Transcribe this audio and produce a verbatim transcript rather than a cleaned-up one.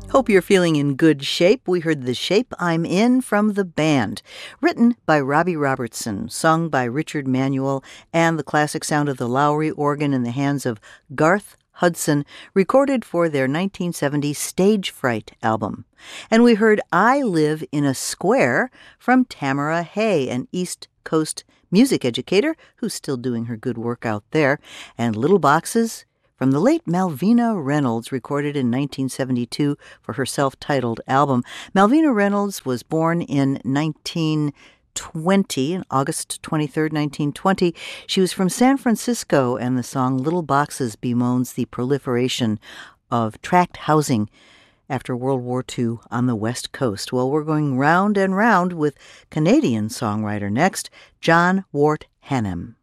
Hope you're feeling in good shape. We heard The Shape I'm In from the band. Written by Robbie Robertson, sung by Richard Manuel, and the classic sound of the Lowry organ in the hands of Garth Hudson, recorded for their nineteen seventy Stage Fright album. And we heard I Live in a Square from Tamara Hay, an East Coast music educator who's still doing her good work out there, and Little Boxes from the late Malvina Reynolds, recorded in nineteen seventy-two for her self-titled album. Malvina Reynolds was born in nineteen twenty, on August twenty-third, nineteen twenty. She was from San Francisco, and the song Little Boxes bemoans the proliferation of tract housing after World War Two on the West Coast. Well, we're going round and round with Canadian songwriter next, John Wart Hannam.